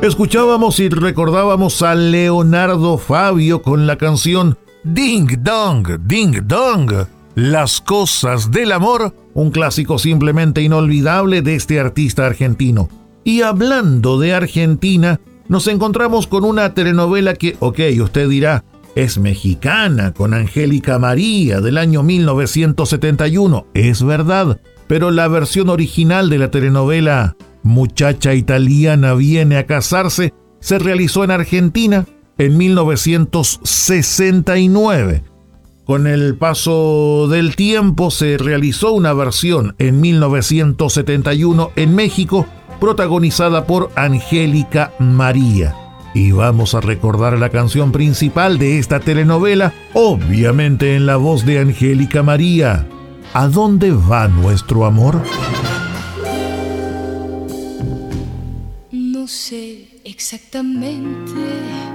Escuchábamos y recordábamos a Leonardo Fabio con la canción Ding Dong, Las cosas del amor, un clásico simplemente inolvidable de este artista argentino. Y hablando de Argentina, nos encontramos con una telenovela que, usted dirá, es mexicana, con Angélica María del año 1971. Es verdad, pero la versión original de la telenovela Muchacha italiana viene a casarse se realizó en Argentina en 1969. Con el paso del tiempo se realizó una versión en 1971 en México, protagonizada por Angélica María. Y vamos a recordar la canción principal de esta telenovela, obviamente en la voz de Angélica María. ¿A dónde va nuestro amor? No sé exactamente